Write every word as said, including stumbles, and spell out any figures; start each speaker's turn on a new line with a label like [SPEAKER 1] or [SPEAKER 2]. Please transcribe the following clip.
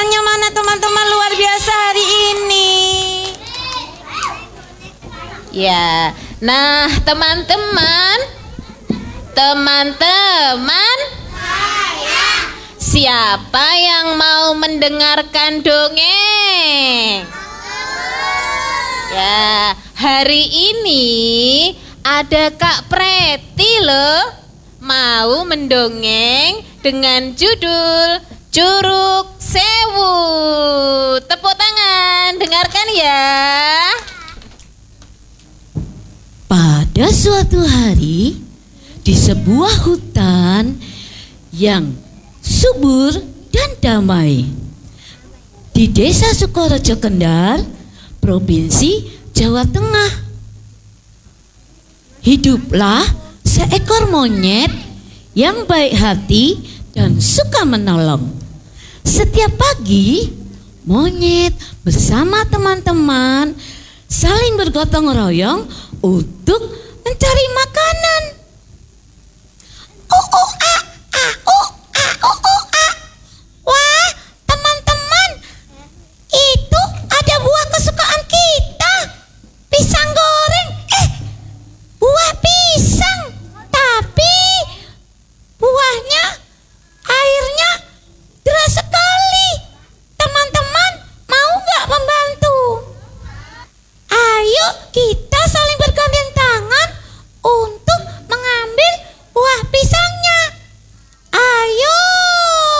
[SPEAKER 1] Semuanya mana teman-teman luar biasa hari ini? Ya, nah teman-teman, teman-teman, siapa yang mau mendengarkan dongeng? Ya, hari ini ada Kak Preti loh, mau mendongeng dengan judul Curug Sewu. Tepuk tangan, dengarkan ya.
[SPEAKER 2] Pada suatu hari di sebuah hutan yang subur dan damai di Desa Sukorejo Kendal, Provinsi Jawa Tengah, hiduplah seekor monyet yang baik hati dan suka menolong. Setiap pagi, monyet bersama teman-teman saling bergotong royong untuk mencari makanan.